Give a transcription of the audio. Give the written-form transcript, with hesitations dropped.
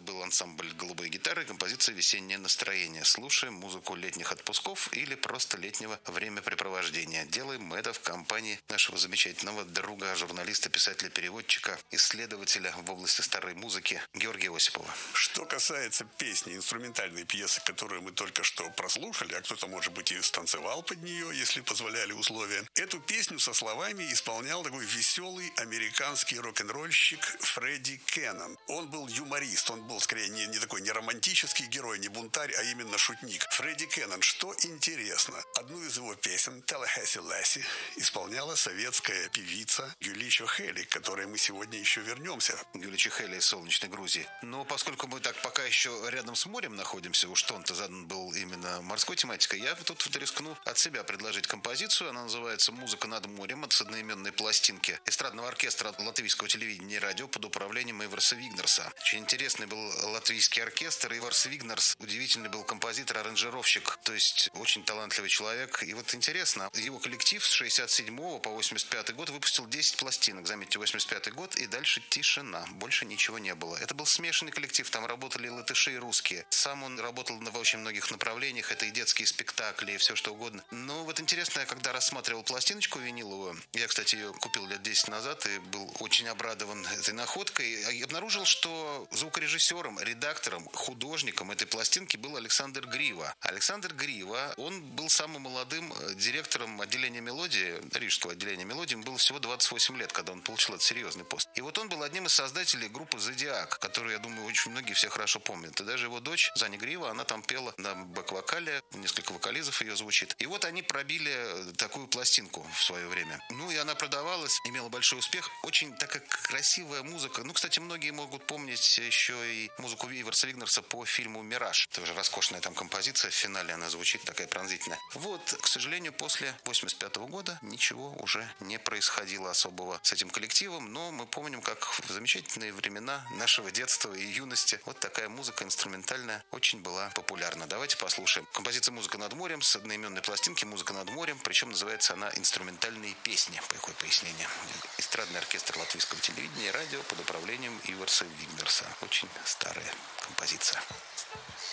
был ансамбль «Голубые гитары», композиция «Весеннее настроение». Слушаем музыку летних отпусков или просто летнего времяпрепровождения. Делаем мы это в компании нашего замечательного друга, журналиста, писателя, переводчика, исследователя в области старой музыки Георгия Осипова. Что касается песни, инструментальной пьесы, которую мы только что прослушали, а кто-то, может быть, и станцевал под нее, если позволяли условия, эту песню со словами исполнял такой веселый американский рок-н-ролльщик Фредди Кеннон. Он был юморист, он был скорее не такой не романтический герой, не бунтарь, а именно шутник. Фредди Кеннон, что интересно, одну из его песен «Tallahassee Lassie» исполняла советская певица Гюлича Хелли, к которой мы сегодня еще вернемся. Гюлича Хелли из солнечной Грузии. Но поскольку мы так пока еще рядом с морем находимся, уж тон-то задан был именно морской тематикой, я тут рискну от себя предложить композицию. Она называется «Музыка над морем» от одноименной пластинки эстрадного оркестра латвийского телевидения и радио под управлением Иварса Вигнерса. Очень интересный был латвийский оркестр. Иварс Вигнерс удивительный был композитор, аранжировщик, то есть очень талантливый человек. И вот интересно, его коллектив с 67 по 85 год выпустил 10 пластинок. Заметьте, 85 год, и дальше тишина. Больше ничего не было. Это был смешанный коллектив, там работали латыши и русские. Сам он работал в очень многих направлениях. Это и детские спектакли, и все что угодно. Но вот интересно, я когда рассматривал пластиночку виниловую, я, кстати, ее купил лет 10 назад и был очень обрадован этой находкой, и обнаружил, что звукорежиссером, редактором, художником этой пластинки был Александр Грива. Александр Грива, он был самым молодым директором отделения мелодии, рижского отделения мелодии. Ему было всего 28 лет, когда он получил этот серьезный пост. И вот он был одним из создателей группы «Зодиак», которую, я думаю, очень многие все хорошо помнят. И даже его дочь, Заня Грива, она там пела на бэк-вокале, несколько вокализов ее звучит. И вот они пробили такую пластинку в свое время. Ну, и она продавалась, имела большой успех. Очень такая красивая музыка. Ну, кстати, многие могут помнить еще и музыку Иварса Вигнерса по фильму «Мираж». Тоже роскошная там композиция. В финале она звучит такая пронзительная. Вот, к сожалению, после 85 года ничего уже не происходило особого с этим коллективом. Но мы помним, как в замечательные времена нашего детства и юности вот такая музыка инструментальная очень была популярна. Давайте послушаем. Композиция «Музыка над морем» с одноименной пластинки «Музыка над морем». Причем называется она «Инструментальные песни». Какое пояснение. Эстрадный оркестр латвийского телевидения и радио под управлением Иварса Вигнерса. Очень старая композиция.